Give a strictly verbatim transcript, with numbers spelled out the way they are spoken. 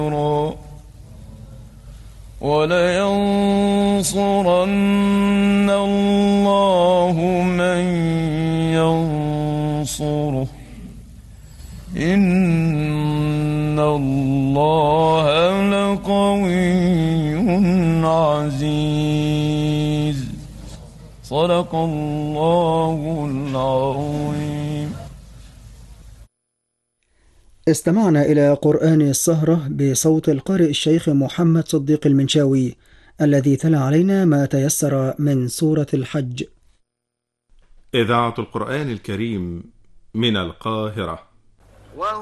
ولينصرن الله من ينصره إن الله لقوي عزيز. صدق الله العظيم. استمعنا إلى قرآن السهرة بصوت القارئ الشيخ محمد صديق المنشاوي الذي تلا علينا ما تيسر من سورة الحج. إذاعة القرآن الكريم من القاهرة.